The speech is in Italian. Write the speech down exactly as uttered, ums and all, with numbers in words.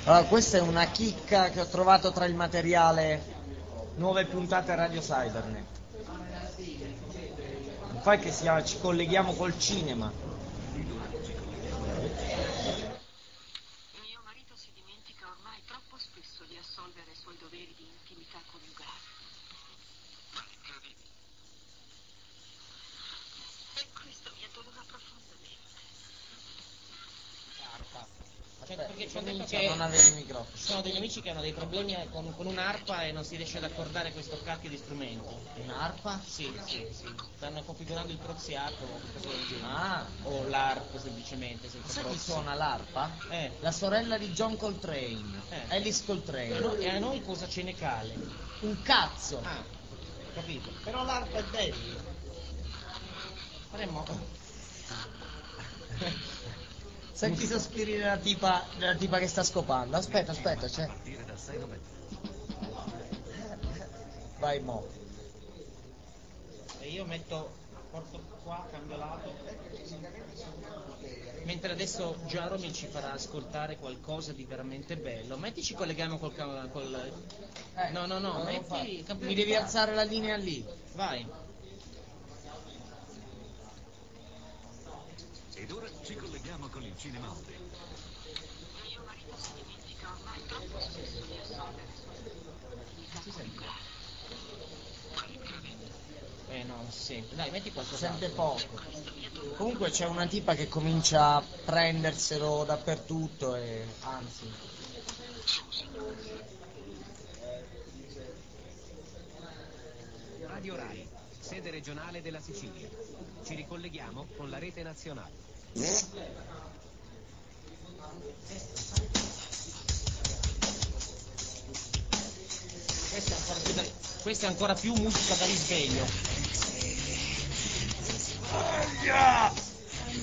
Allora, questa è una chicca che ho trovato tra il materiale nuove puntate Radio Cybernet. Non fai che sia, ci colleghiamo col cinema. Mio marito si dimentica ormai troppo spesso di assolvere i suoi doveri di intimità coniugale. Ma incredibile. E questo mi addolora profondamente. Cioè, perché ci hanno detto Comincia che a non avere il microfono. ci sono degli amici che hanno dei problemi con, con un'arpa e non si riesce ad accordare questo cacchio di strumento. Un'arpa? Sì, sì, sì. Stanno configurando il proxy harp o qualcosa del genere. Ah, O l'harp semplicemente, senza sai chi proxy. suona l'arpa? Eh. La sorella di John Coltrane, Eh. Alice E a Coltrane. noi- E a noi cosa ce ne cale? Un cazzo! Ah, capito. Però l'arpa è bella. Faremmo... Senti i sospiri della tipa, della tipa che sta scopando. Aspetta, aspetta, c'è. Partire dal sei novembre. Vai mo. E io metto, porto qua, cambio lato. Mentre adesso Jaromi ci farà ascoltare qualcosa di veramente bello. Metti ci colleghiamo col... ca- col... No, no, no, metti... Mi devi alzare la linea lì. Vai. Ed ora ci colleghiamo con il cinema Ode. Mio marito si dimentica ormai troppo spesso di assolvere i suoi doveri di intimità coniugale. Ma incredibile. Eh no, non si sente. Dai, metti Si qualcosa. sente poco. Comunque c'è una tipa che comincia a prenderselo dappertutto e anzi. Radio Rai, sede regionale della Sicilia. Ci ricolleghiamo con la rete nazionale. Questa è ancora più, da- questa è ancora più musica da risveglio.